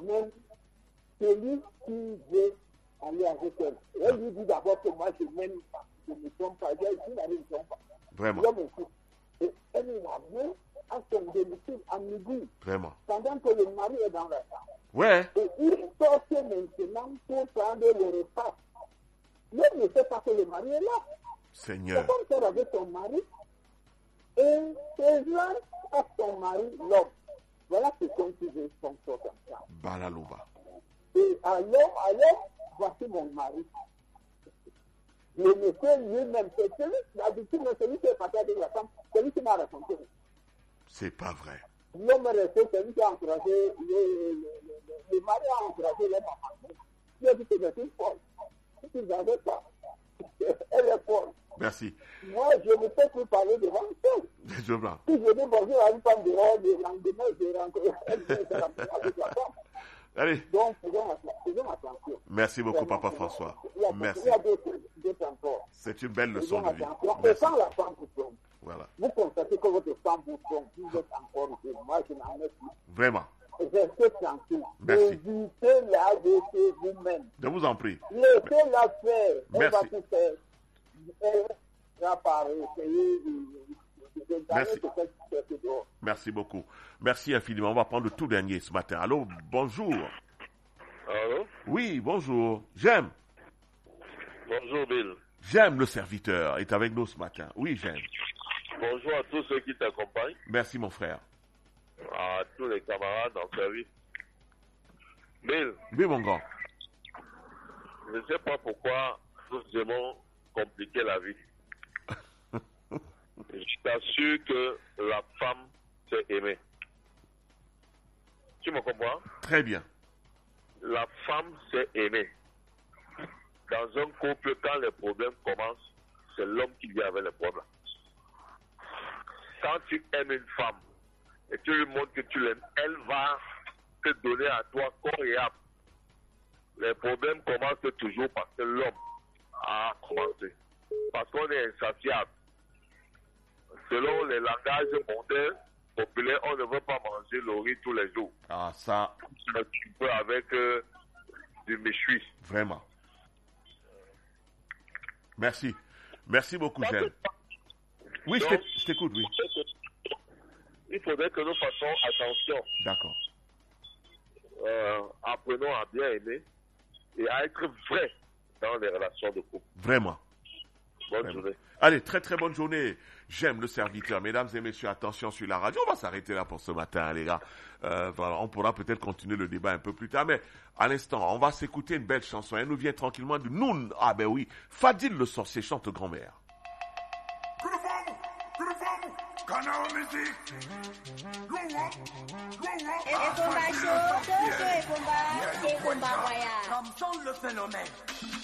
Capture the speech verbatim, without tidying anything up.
même celui qui veut aller avec elle. Elle lui dit d'abord que moi je m'aime pas, je ne me trompe pas, je ne me trompe pas. Vraiment. Et elle l'a vu à son domicile à midi. Vraiment. Pendant que le mari est dans la chambre. Ouais. Et il sort maintenant pour prendre le repas. Mais il ne sait pas que le mari est là. Seigneur. C'est comme ça avec son mari. Et c'est là à son mari, l'homme. Voilà ce qu'on faisait son sort comme ça. Balalouba. Et alors, alors, voici mon mari. Le monsieur lui-même, c'est celui, d'habitude, celui qui est parti avec la femme, celui qui m'a raconté. C'est pas vrai. L'homme est resté, celui qui a encouragé, le, le, le, le mari a encouragé l'homme à marcher. Il a dit que c'est une folle. Si tu n'avais pas, elle est folle. Merci. Moi, je ne peux plus parler devant elle. Je vois. Si je dis bonjour à une femme dehors, le lendemain, je rencontre elle avec la femme. Allez. Donc, faisons attention. Merci beaucoup, Papa François. Merci. Il y a d'autres encore. C'est une belle leçon de vie. Et quand la femme vous trompe, voilà. Vous constatez que votre femme vous trompe, vous êtes encore jeune. Moi, je n'en ai plus. Vraiment. Restez tranquille. Merci. Évitez-la laisser vous-même. Je vous en prie. Laissez-la faire. Elle Merci. va tout faire. Elle va par essayer de Merci. de Merci beaucoup. Merci infiniment. On va prendre le tout dernier ce matin. Allô, bonjour. Allô? Oui, bonjour. J'aime. Bonjour, Bill. J'aime le serviteur. Est avec nous ce matin. Oui, j'aime. Bonjour à tous ceux qui t'accompagnent. Merci, mon frère. À tous les camarades en service. Bill. Oui, mon grand. Je ne sais pas pourquoi nous aimons compliquer la vie. Je t'assure que la femme s'est aimée. Tu me comprends? Très bien. La femme s'est aimée. Dans un couple, quand les problèmes commencent, c'est l'homme qui vient avec les problèmes. Quand tu aimes une femme et tu lui montres que tu l'aimes, elle va te donner à toi corps et âme. Les problèmes commencent toujours parce que l'homme a commencé. Parce qu'on est insatiable. Selon les langages modernes, populaires, on ne veut pas manger le riz tous les jours. Ah, ça. Tu peux avec euh, du méchoui. Vraiment. Merci. Merci beaucoup, j'aime. Oui, Donc, je t'écoute, oui. Il faudrait que nous fassions attention. D'accord. Euh, apprenons à bien aimer et à être vrai dans les relations de couple. Vraiment. Bonne Vraiment. journée. Allez, très très bonne journée. J'aime le serviteur. Mesdames et messieurs, attention sur la radio. On va s'arrêter là pour ce matin, les gars. Euh, voilà, on pourra peut-être continuer le débat un peu plus tard. Mais à l'instant, on va s'écouter une belle chanson. Elle nous vient tranquillement de Noun. Ah ben oui, Fadil le sorcier chante grand-mère. Comme sonne le phénomène.